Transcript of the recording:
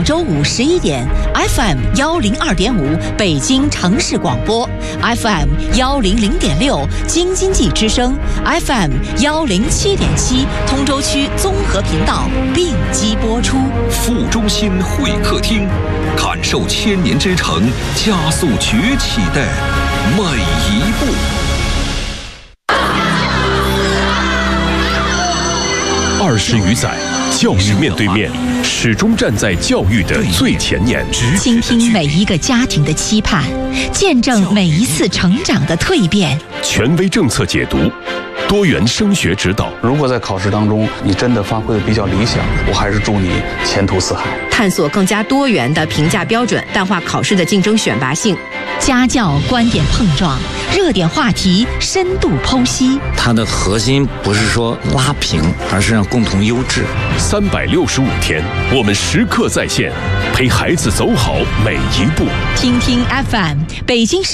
周五11点 FM 102.5北京城市广播， FM 100.6京津冀之声， FM 107.7通州区综合频道并机播出。 副中心会客厅，感受千年之城加速崛起的每一步。 20余载，教育面对面，始终站在教育的最前沿， 倾听每一个家庭的期盼，见证每一次成长的蜕变。 权威政策解读，多元升学指导。 如果在考试当中你真的发挥的比较理想，我还是祝你前途似海。 探索更加多元的评价标准，淡化考试的竞争选拔性。 家教观点碰撞，热点话题深度剖析。 它的核心不是说拉平，而是让共同优质。 365天，我们时刻在线，陪孩子走好每一步。 听听 FM 北京市